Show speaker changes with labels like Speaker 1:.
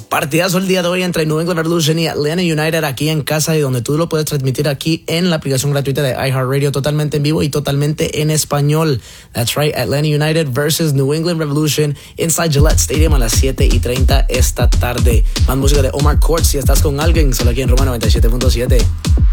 Speaker 1: Partidazo el día de hoy entre New England Revolution y Atlanta United aquí en casa, y donde tú lo puedes transmitir aquí en la aplicación gratuita de iHeartRadio, totalmente en vivo y totalmente en español. That's right, Atlanta United versus New England Revolution inside Gillette Stadium a las 7:30 esta tarde. Más música de Omar Courtz si estás con alguien, solo aquí en Roma 97.7.